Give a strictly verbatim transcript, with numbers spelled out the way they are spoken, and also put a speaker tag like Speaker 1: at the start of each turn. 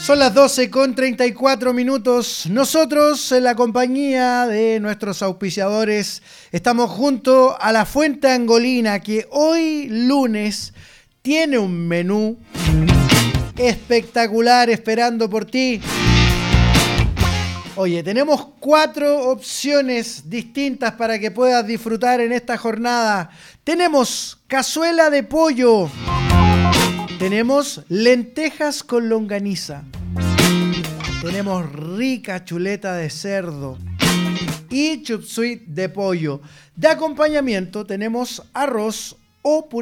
Speaker 1: Son las doce con treinta y cuatro minutos. Nosotros, en la compañía de nuestros auspiciadores, estamos junto a la Fuente Angolina, que hoy lunes tiene un menú espectacular esperando por ti. Oye, tenemos cuatro opciones distintas para que puedas disfrutar en esta jornada. Tenemos cazuela de pollo. Tenemos lentejas con longaniza. Tenemos rica chuleta de cerdo y chup suey de pollo. De acompañamiento tenemos arroz o puré